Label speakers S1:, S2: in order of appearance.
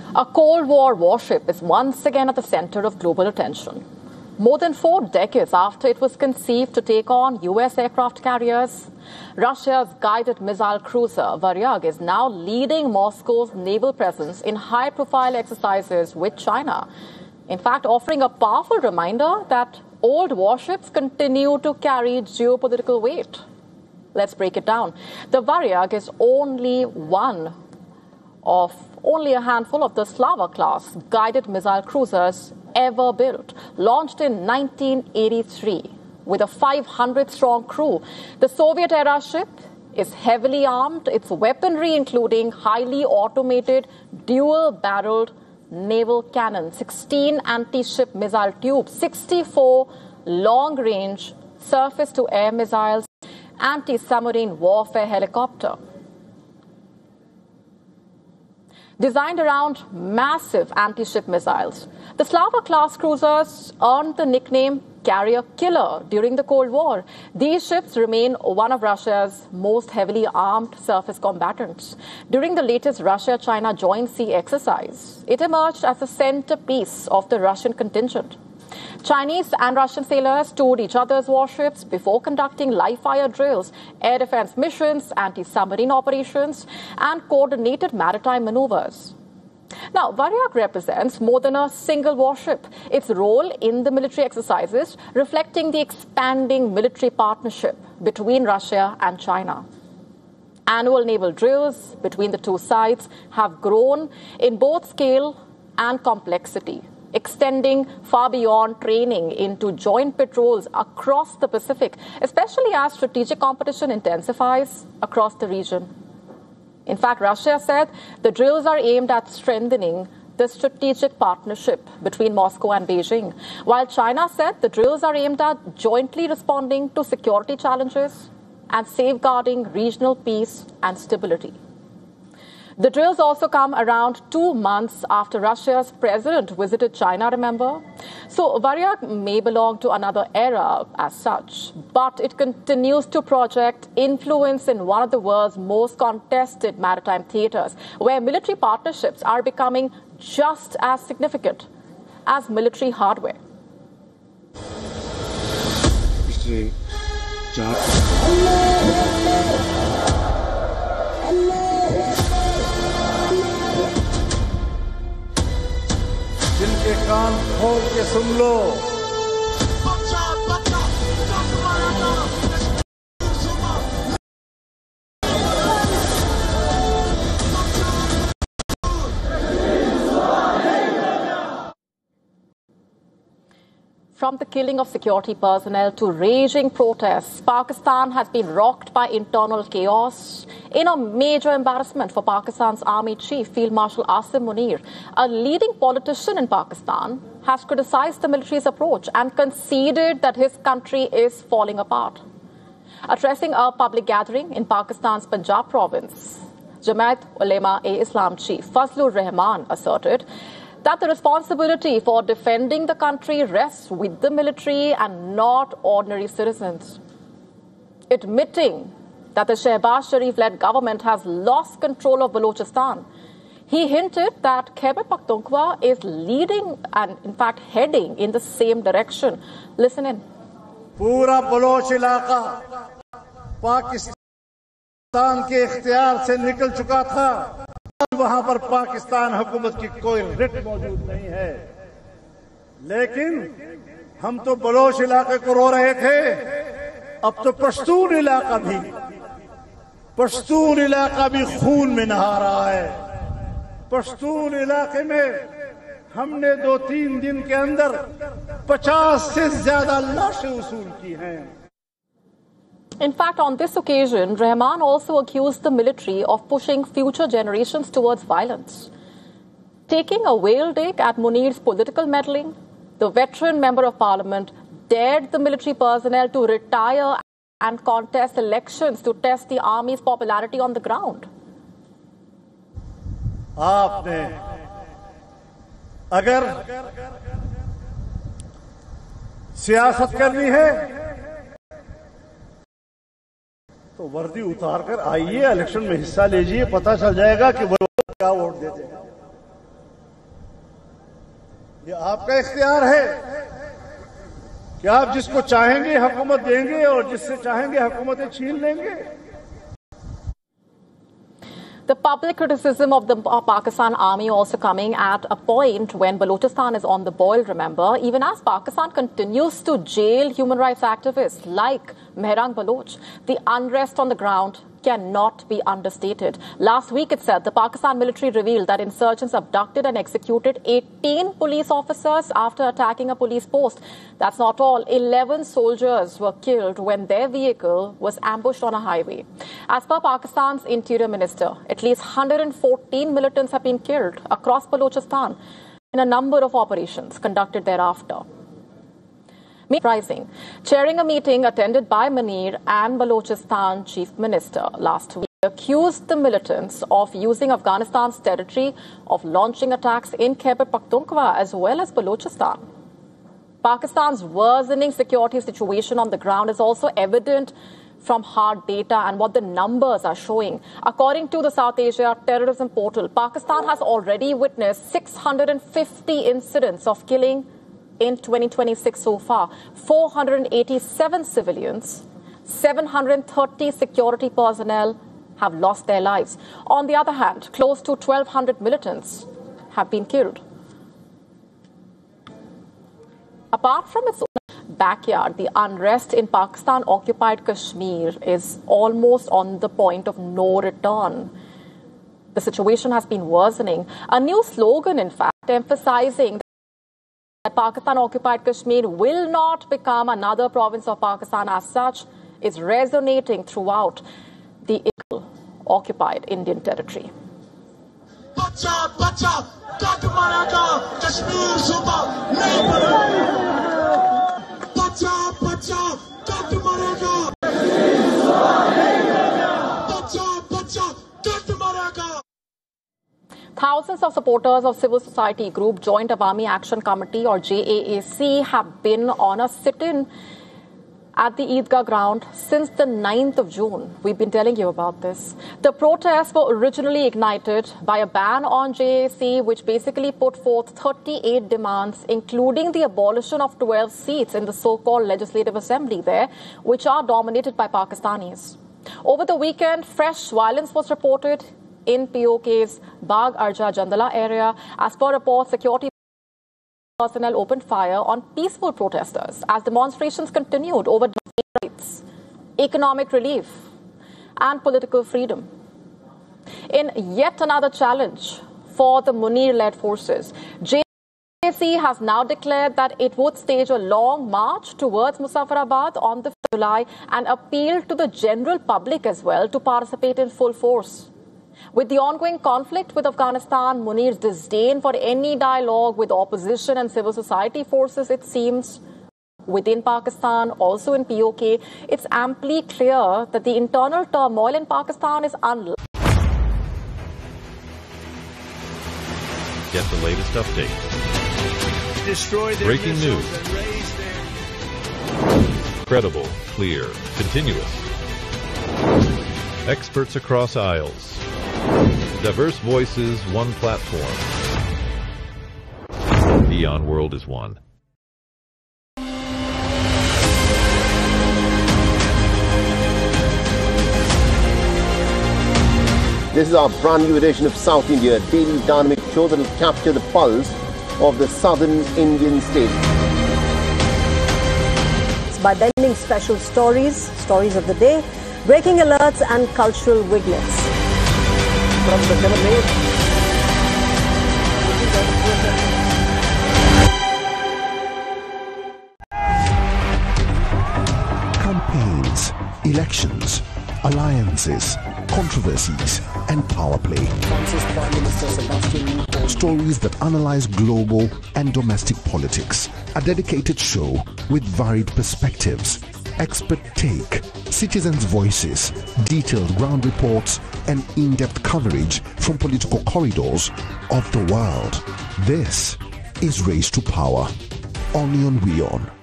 S1: A Cold War warship is once again at the center of global attention. More than 4 decades after it was conceived to take on U.S. aircraft carriers, Russia's guided missile cruiser Varyag is now leading Moscow's naval presence in high-profile exercises with China. In fact, offering a powerful reminder that old warships continue to carry geopolitical weight. Let's break it down. The Varyag is only a handful of the Slava-class guided missile cruisers ever built, launched in 1983 with a 500-strong crew. The Soviet-era ship is heavily armed, its weaponry including highly automated dual-barreled naval cannons, 16 anti-ship missile tubes, 64 long-range surface-to-air missiles, anti-submarine warfare helicopter. Designed around massive anti-ship missiles, the Slava-class cruisers earned the nickname Carrier Killer during the Cold War. These ships remain one of Russia's most heavily armed surface combatants. During the latest Russia-China Joint Sea Exercise, it emerged as the centerpiece of the Russian contingent. Chinese and Russian sailors toured each other's warships before conducting live-fire drills, air defense missions, anti-submarine operations, and coordinated maritime maneuvers. Now, Varyag represents more than a single warship. Its role in the military exercises reflecting the expanding military partnership between Russia and China. Annual naval drills between the two sides have grown in both scale and complexity, extending far beyond training into joint patrols across the Pacific, especially as strategic competition intensifies across the region. In fact, Russia said the drills are aimed at strengthening the strategic partnership between Moscow and Beijing, while China said the drills are aimed at jointly responding to security challenges and safeguarding regional peace and stability. The drills also come around 2 months after Russia's president visited China, remember? So Varyag may belong to another era as such, but it continues to project influence in one of the world's most contested maritime theaters, where military partnerships are becoming just as significant as military hardware.
S2: जिनके कान खोल के सुन लो,
S1: From the killing of security personnel to raging protests, Pakistan has been rocked by internal chaos. In a major embarrassment for Pakistan's Army Chief, Field Marshal Asim Munir, a leading politician in Pakistan, has criticized the military's approach and conceded that his country is falling apart. Addressing a public gathering in Pakistan's Punjab province, Jamaat Ulema-e-Islam Chief Fazlur Rahman asserted that the responsibility for defending the country rests with the military and not ordinary citizens. Admitting that the Shehbaz Sharif-led government has lost control of Balochistan, he hinted that Khyber Pakhtunkhwa is leading and, in fact, heading in the same direction. Listen in.
S2: पूरा Bloch इलाका पाकिस्तान के इख्तियार से निकल चुका था। वहां पर पाकिस्तान हुकूमत की कोई रिट मौजूद नहीं है, लेकिन हम तो बलोच इलाके को रो रहे थे, अब तो पश्तून इलाका भी खून में नहा रहा है। पश्तून इलाके में हमने 2-3 दिन के अंदर 50 से ज्यादा लाशें वसूल की हैं।
S1: In fact, on this occasion, Rahman also accused the military of pushing future generations towards violence. Taking a whale dig at Munir's political meddling, the veteran member of parliament dared the military personnel to retire and contest elections to test the army's popularity on the ground.
S2: आपने अगर सियासत करनी है तो वर्दी उतार कर आइए, इलेक्शन में हिस्सा लीजिए, पता चल जाएगा कि वो क्या वोट देते हैं। ये आपका इख्तियार है कि आप जिसको चाहेंगे हुकूमत देंगे और जिससे चाहेंगे हुकूमतें छीन लेंगे.
S1: The public criticism of the Pakistan army also coming at a point when Balochistan is on the boil, remember, even as Pakistan continues to jail human rights activists like Mehrang Baloch. The unrest on the ground cannot be understated. Last week itself, the Pakistan military revealed that insurgents abducted and executed 18 police officers after attacking a police post. That's not all. 11 soldiers were killed when their vehicle was ambushed on a highway. As per Pakistan's interior minister, at least 114 militants have been killed across Balochistan in a number of operations conducted thereafter. Surprising. Chairing a meeting attended by Munir and Balochistan Chief Minister last week, accused the militants of using Afghanistan's territory of launching attacks in Khyber Pakhtunkhwa as well as Balochistan. Pakistan's worsening security situation on the ground is also evident from hard data and what the numbers are showing. According to the South Asia Terrorism Portal, Pakistan has already witnessed 650 incidents of killing in 2026 so far. 487 civilians, 730 security personnel have lost their lives. On the other hand, close to 1,200 militants have been killed. Apart from its own backyard, the unrest in Pakistan-occupied Kashmir is almost on the point of no return. The situation has been worsening. A new slogan, in fact, emphasizing that Pakistan-occupied Kashmir will not become another province of Pakistan as such is resonating throughout the occupied Indian territory. Thousands of supporters of civil society group Joint Awami Action Committee or JAAC have been on a sit-in at the Eidgah ground since the 9th of June. We've been telling you about this. The protests were originally ignited by a ban on JAAC, which basically put forth 38 demands, including the abolition of 12 seats in the so-called Legislative Assembly there, which are dominated by Pakistanis. Over the weekend, fresh violence was reported in POK's Bagh Arja Jandala area. As per reports, security personnel opened fire on peaceful protesters as demonstrations continued over rights, economic relief, and political freedom. In yet another challenge for the Munir-led forces, JAAC has now declared that it would stage a long march towards Muzaffarabad on the 5th of July and appealed to the general public as well to participate in full force. With the ongoing conflict with Afghanistan, Munir's disdain for any dialogue with opposition and civil society forces, it seems, within Pakistan, also in POK, it's amply clear that the internal turmoil in Pakistan is unlikely.
S3: Get the latest updates. Destroy their breaking news. Credible, clear, continuous. Experts across aisles. Diverse voices, one platform. Beyond World is one.
S4: This is our brand new edition of South India, a daily dynamic show that will capture the pulse of the southern Indian state.
S5: By bending special stories of the day, breaking alerts and cultural vignettes. From the
S6: campaigns, elections, alliances, controversies, and power play. Stories that analyze global and domestic politics. A dedicated show with varied perspectives, expert take, citizens' voices, detailed ground reports, and in-depth coverage from political corridors of the world. This is Race to Power. Only on WION.